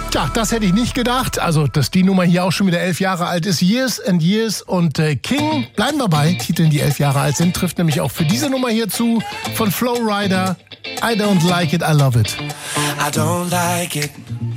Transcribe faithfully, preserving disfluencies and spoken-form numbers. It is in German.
Tja, das hätte ich nicht gedacht. Also, dass die Nummer hier auch schon wieder elf Jahre alt ist. Years and Years und äh, King, bleiben wir bei Titeln, die elf Jahre alt sind, trifft nämlich auch für diese Nummer hier zu von Flow Rider. I don't like it, I love it. I don't like it.